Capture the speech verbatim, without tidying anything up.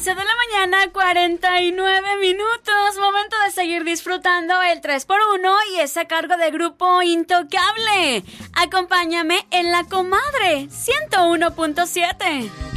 once de la mañana, cuarenta y nueve minutos. Momento de seguir disfrutando el tres por uno y es a cargo de Grupo Intocable. Acompáñame en La Comadre ciento uno punto siete.